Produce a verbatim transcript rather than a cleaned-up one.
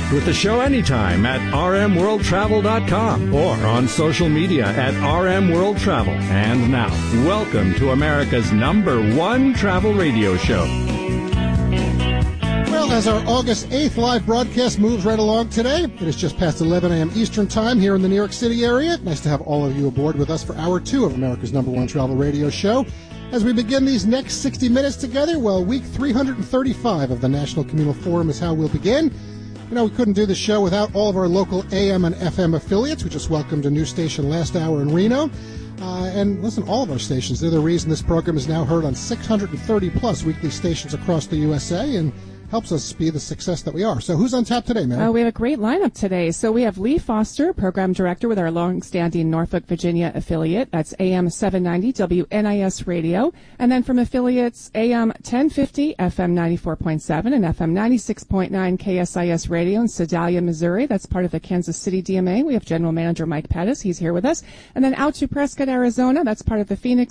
Connect with the show anytime at r m world travel dot com or on social media at r m world travel. And now, welcome to America's number one travel radio show. Well, as our August eighth live broadcast moves right along today, it is just past eleven a.m. Eastern Time here in the New York City area. Nice to have all of you aboard with us for hour two of America's number one travel radio show. As we begin these next sixty minutes together, well, week three hundred thirty-five of the National Communal Forum is how we'll begin. You know, we couldn't do the show without all of our local A M and F M affiliates. We just welcomed a new station last hour in Reno. Uh, and listen, all of our stations, they're the reason this program is now heard on six hundred thirty plus weekly stations across the U S A and helps us be the success that we are. So who's on tap today, man? Uh, we have a great lineup today. So we have Lee Foster, Program Director with our long-standing Norfolk, Virginia affiliate. That's A M seven ninety W N I S Radio. And then from affiliates, A M ten fifty, F M ninety-four point seven, and F M ninety-six point nine K S I S Radio in Sedalia, Missouri. That's part of the Kansas City D M A. We have General Manager Mike Pettis. He's here with us. And then out to Prescott, Arizona. That's part of the Phoenix